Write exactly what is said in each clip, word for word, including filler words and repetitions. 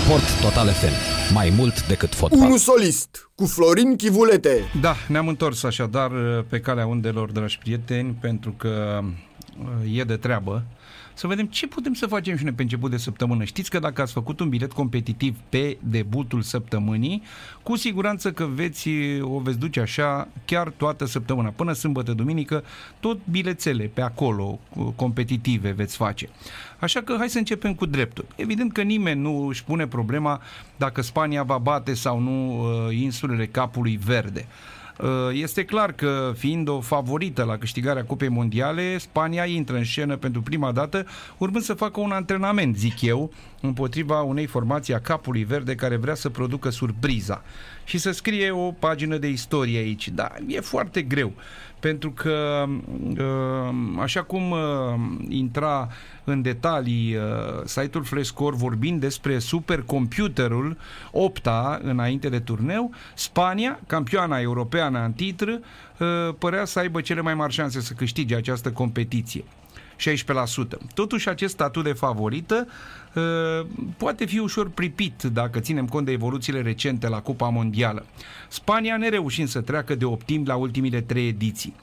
Sport Total F M. Mai mult decât fotbal. Unu solist cu Florin Chivulete. Da, ne-am întors așadar pe calea undelor, dragi prieteni, pentru că e de treabă. Să vedem ce putem să facem și noi pe început de săptămână. Știți că dacă ați făcut un bilet competitiv pe debutul săptămânii, cu siguranță că veți, o veți duce așa chiar toată săptămâna. Până sâmbătă, duminică, tot bilețele pe acolo competitive veți face. Așa că hai să începem cu dreptul. Evident că nimeni nu își pune problema dacă Spania va bate sau nu insulele Capului Verde. Este clar că, fiind o favorită la câștigarea Cupei Mondiale, Spania intră în scenă pentru prima dată, urmând să facă un antrenament, zic eu, împotriva unei formații a Capului Verde care vrea să producă surpriza și să scrie o pagină de istorie aici. Dar e foarte greu, pentru că așa cum intra în detalii site-ul Flashscore vorbind despre supercomputerul Opta înainte de turneu, Spania, campioana europeană în titlu, părea să aibă cele mai mari șanse să câștige această competiție. șaisprezece la sută. Totuși, acest statut de favorită uh, poate fi ușor pripit dacă ținem cont de evoluțiile recente la Cupa Mondială. Spania nereușind să treacă de optim la ultimile trei ediții.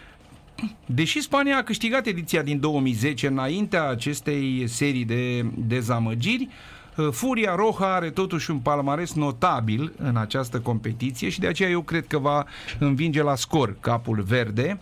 Deși Spania a câștigat ediția din două mii zece înaintea acestei serii de dezamăgiri, Furia Roja are totuși un palmares notabil în această competiție și de aceea eu cred că va învinge la scor Capul Verde.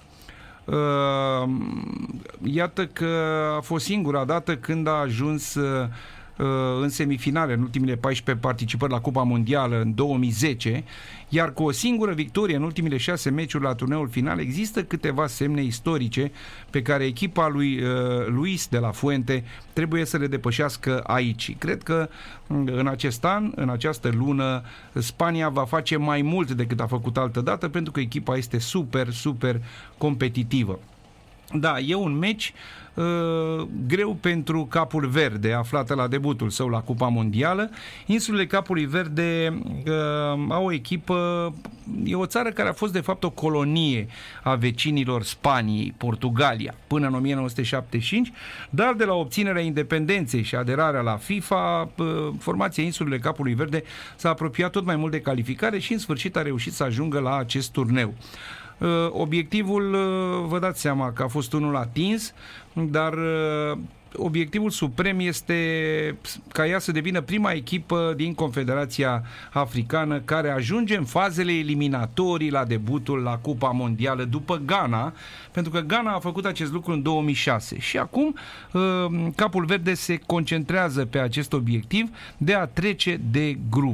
Uh, iată că a fost singura dată când a ajuns uh, în semifinale în ultimile paisprezece participări la Cupa Mondială în două mii zece, iar cu o singură victorie în ultimile șase meciuri la turneul final. Există câteva semne istorice pe care echipa lui uh, Luis de la Fuente trebuie să le depășească aici. Cred că în acest an, în această lună, Spania va face mai mult decât a făcut altă dată, pentru că echipa este super, super competitivă. Da, e un meci uh, greu pentru Capul Verde, aflată la debutul său la Cupa Mondială. Insulele Capului Verde uh, au o echipă, e o țară care a fost de fapt o colonie a vecinilor Spaniei, Portugalia, până în o mie nouă sute șaptezeci și cinci, dar de la obținerea independenței și aderarea la FIFA, uh, formația Insulele Capului Verde s-a apropiat tot mai mult de calificare și în sfârșit a reușit să ajungă la acest turneu. Obiectivul, vă dați seama că a fost unul atins, dar obiectivul suprem este ca ea să devină prima echipă din Confederația Africană care ajunge în fazele eliminatorii la debutul la Cupa Mondială după Ghana, pentru că Ghana a făcut acest lucru în două mii șase și acum Capul Verde se concentrează pe acest obiectiv de a trece de grup.